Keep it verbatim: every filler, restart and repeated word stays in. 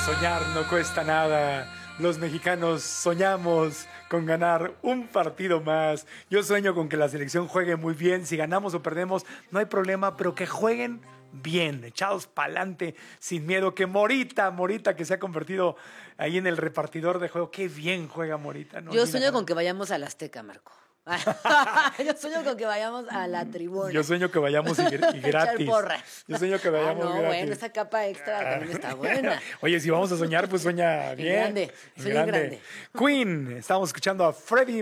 Soñar no cuesta nada. Los mexicanos soñamos con ganar un partido más. Yo sueño con que la selección juegue muy bien. Si ganamos o perdemos, no hay problema, pero que jueguen bien, echados pa'lante, sin miedo. Que Morita, Morita, que se ha convertido ahí en el repartidor de juego. Qué bien juega Morita, ¿no? Yo Mira, sueño con que vayamos al Azteca, Marco. Yo sueño con que vayamos a la tribuna. Yo sueño que vayamos y, gr- y gratis. porras. Yo sueño que vayamos ah, no, gratis. bueno, esa capa extra también está buena. Oye, si vamos a soñar, pues sueña bien. grande, sueña en grande. Queen, estamos escuchando a Freddie